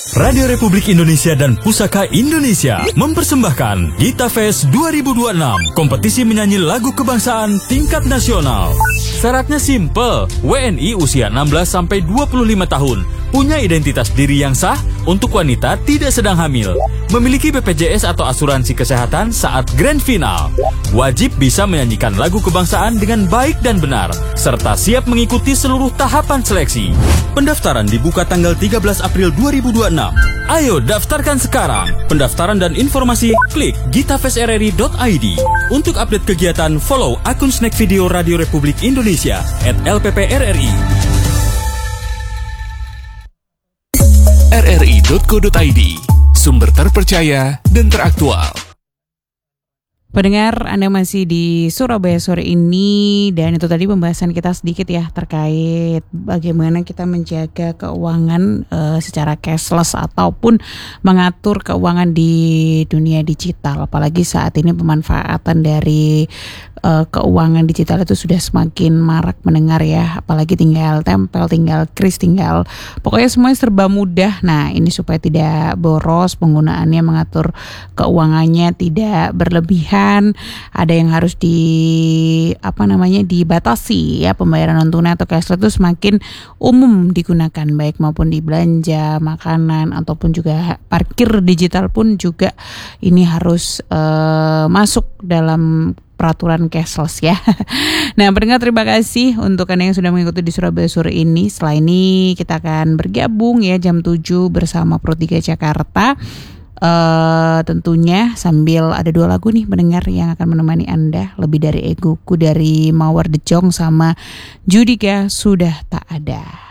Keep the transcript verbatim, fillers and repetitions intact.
Radio Republik Indonesia dan Pusaka Indonesia mempersembahkan Gita Fest dua ribu dua puluh enam, kompetisi menyanyi lagu kebangsaan tingkat nasional. Syaratnya simple, W N I usia enam belas sampai dua puluh lima tahun, punya identitas diri yang sah, untuk wanita tidak sedang hamil, memiliki B P J S atau asuransi kesehatan saat grand final, wajib bisa menyanyikan lagu kebangsaan dengan baik dan benar, serta siap mengikuti seluruh tahapan seleksi. Pendaftaran dibuka tanggal tiga belas April dua ribu dua puluh enam. Ayo daftarkan sekarang. Pendaftaran dan informasi klik gitafestrri dot i d. Untuk update kegiatan, follow akun Snack Video Radio Republik Indonesia at L P P R R I. R R I dot co dot i d, sumber terpercaya dan teraktual. Pendengar, Anda masih di Surabaya sore ini, dan itu tadi pembahasan kita sedikit ya terkait bagaimana kita menjaga keuangan e, secara cashless ataupun mengatur keuangan di dunia digital. Apalagi saat ini pemanfaatan dari e, keuangan digital itu sudah semakin marak mendengar ya. Apalagi tinggal tempel, tinggal kris, tinggal pokoknya semuanya serba mudah. Nah, ini supaya tidak boros penggunaannya, mengatur keuangannya tidak berlebihan. Ada yang harus di apa namanya dibatasi ya, pembayaran non tunai atau cashless itu semakin umum digunakan, baik maupun di belanja, makanan ataupun juga parkir digital pun juga ini harus uh, masuk dalam peraturan cashless ya. Nah, pendengar, terima kasih untuk Anda yang sudah mengikuti di Surabaya sore ini. Setelah ini kita akan bergabung ya jam tujuh bersama Pro tiga Jakarta. Uh, tentunya sambil ada dua lagu nih pendengar yang akan menemani Anda, Lebih Dari Egoku dari Mawar The Jong sama Judika Sudah Tak Ada.